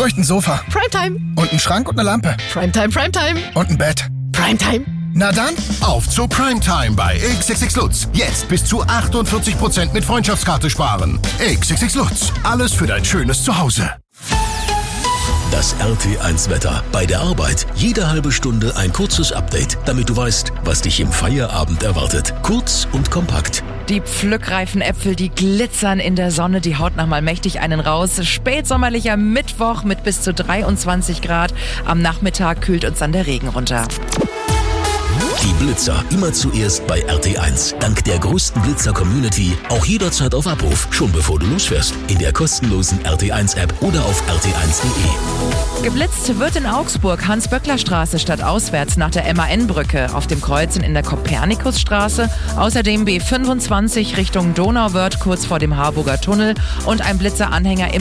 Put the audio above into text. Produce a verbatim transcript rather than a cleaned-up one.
bräuchte ein Sofa. Primetime. Und einen Schrank und eine Lampe. Primetime, Primetime. Und ein Bett. Primetime. Na dann, Auf zu Primetime bei X X X Lutz. Jetzt bis zu achtundvierzig Prozent mit Freundschaftskarte sparen. X X X Lutz. Alles für dein schönes Zuhause. Das R T eins Wetter. Bei der Arbeit jede halbe Stunde ein kurzes Update, damit du weißt, was dich im Feierabend erwartet. Kurz und kompakt. Die pflückreifen Äpfel, die glitzern in der Sonne, die haut nochmal mächtig einen raus. Spätsommerlicher Mittwoch mit bis zu dreiundzwanzig Grad. Am Nachmittag kühlt uns dann der Regen runter. Die Blitzer immer zuerst bei R T eins. Dank der größten Blitzer-Community auch jederzeit auf Abruf, schon bevor du losfährst. In der kostenlosen R T eins App oder auf r t eins punkt de. Geblitzt wird in Augsburg Hans-Böckler-Straße statt auswärts nach der M A N-Brücke, auf dem Kreuzen in der Kopernikusstraße, außerdem B fünfundzwanzig Richtung Donauwörth kurz vor dem Harburger Tunnel und ein Blitzeranhänger im